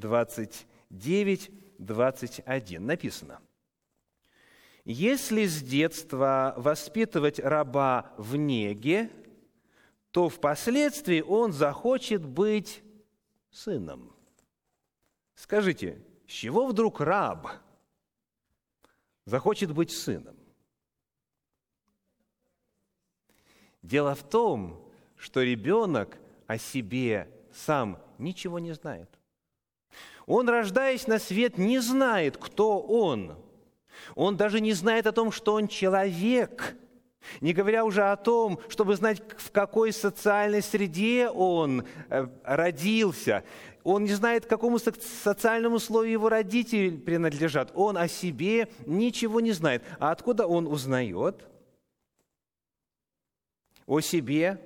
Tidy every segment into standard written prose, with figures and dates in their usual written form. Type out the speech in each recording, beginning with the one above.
29, 21 написано: «Если с детства воспитывать раба в неге, то впоследствии он захочет быть сыном». Скажите, с чего вдруг раб захочет быть сыном? Дело в том, что ребенок о себе сам ничего не знает. Он, рождаясь на свет, не знает, кто он. Он даже не знает о том, что он человек, не говоря уже о том, чтобы знать, в какой социальной среде он родился. Он не знает, к какому социальному слою его родители принадлежат. Он о себе ничего не знает. А откуда он узнает о себе?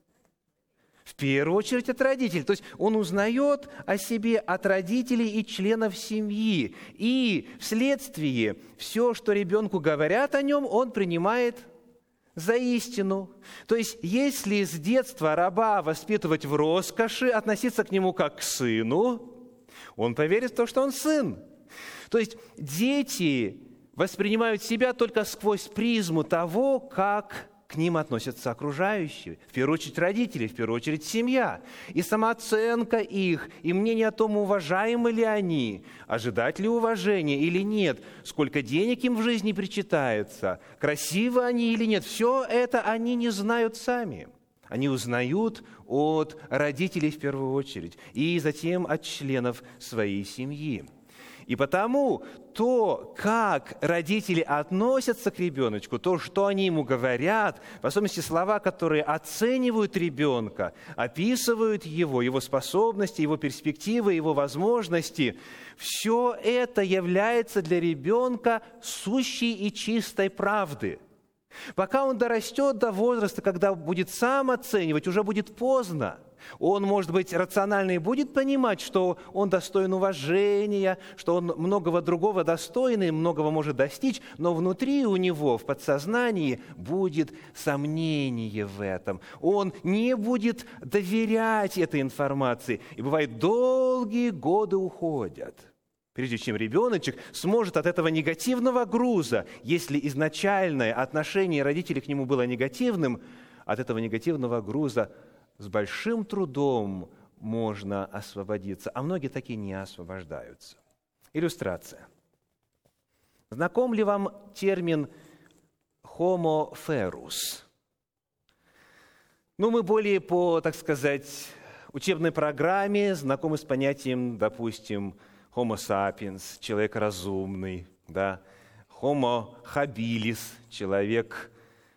В первую очередь от родителей. То есть он узнает о себе от родителей и членов семьи. И вследствие все, что ребенку говорят о нем, он принимает за истину. То есть если с детства раба воспитывать в роскоши, относиться к нему как к сыну, он поверит в то, что он сын. То есть дети воспринимают себя только сквозь призму того, как к ним относятся окружающие, в первую очередь родители, в первую очередь семья. И самооценка их, и мнение о том, уважаемы ли они, ожидать ли уважения или нет, сколько денег им в жизни причитается, красивы они или нет, все это они не знают сами. Они узнают от родителей в первую очередь, и затем от членов своей семьи. И потому то, как родители относятся к ребеночку, то, что они ему говорят, в особенности слова, которые оценивают ребенка, описывают его способности, его перспективы, его возможности, все это является для ребенка сущей и чистой правдой. Пока он дорастет до возраста, когда будет сам оценивать, уже будет поздно. Он, может быть, рационально и будет понимать, что он достоин уважения, что он многого другого достоин и многого может достичь, но внутри у него, в подсознании, будет сомнение в этом. Он не будет доверять этой информации. И бывает, долгие годы уходят, прежде чем ребеночек сможет от этого негативного груза, если изначальное отношение родителей к нему было негативным, от этого негативного груза с большим трудом можно освободиться, а многие таки не освобождаются. Иллюстрация. Знаком ли вам термин «homo ferus»? Мы более по, так сказать, учебной программе знакомы с понятием, допустим, Homo sapiens, человек разумный, да? Homo habilis, человек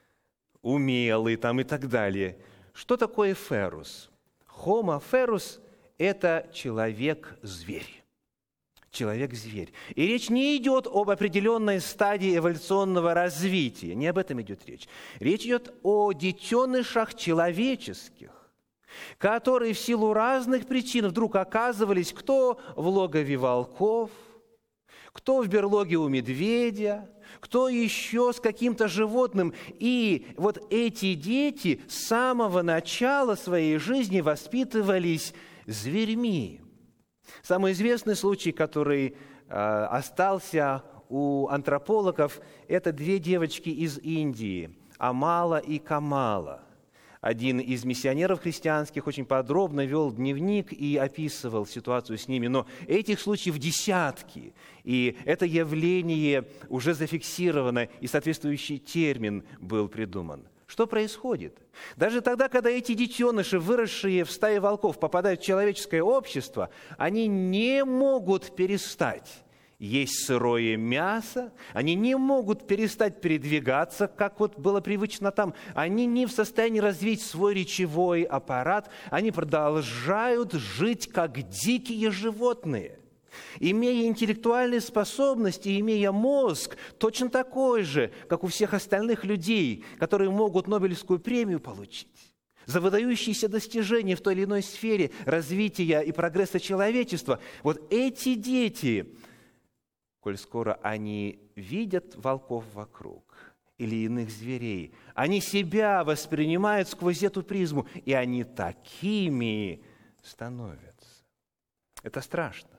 умелый, там, и так далее. Что такое ферус? Homo ferus – это человек-зверь. Человек-зверь. И речь не идет об определенной стадии эволюционного развития, не об этом идет речь. Речь идет о детенышах человеческих, которые в силу разных причин вдруг оказывались кто в логове волков, кто в берлоге у медведя, кто еще с каким-то животным. И вот эти дети с самого начала своей жизни воспитывались зверьми. Самый известный случай, который остался у антропологов, это две девочки из Индии, Амала и Камала. Один из миссионеров христианских очень подробно вел дневник и описывал ситуацию с ними. Но этих случаев десятки, и это явление уже зафиксировано, и соответствующий термин был придуман. Что происходит? Даже тогда, когда эти детеныши, выросшие в стае волков, попадают в человеческое общество, они не могут перестать есть сырое мясо, они не могут перестать передвигаться, как вот было привычно там, они не в состоянии развить свой речевой аппарат, они продолжают жить как дикие животные, имея интеллектуальные способности, имея мозг точно такой же, как у всех остальных людей, которые могут Нобелевскую премию получить за выдающиеся достижения в той или иной сфере развития и прогресса человечества. Вот эти дети, коль скоро они видят волков вокруг или иных зверей, они себя воспринимают сквозь эту призму, и они такими становятся. Это страшно.